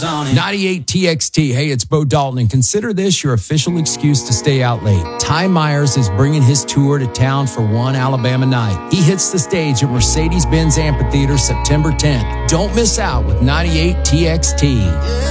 on it. 98 TXT. Hey, it's Bo Dalton, and consider this your official excuse to stay out late. Ty Myers is bringing his tour to town for one Alabama night. He hits the stage at Mercedes-Benz Amphitheater September 10th. Don't miss out with 98 TXT.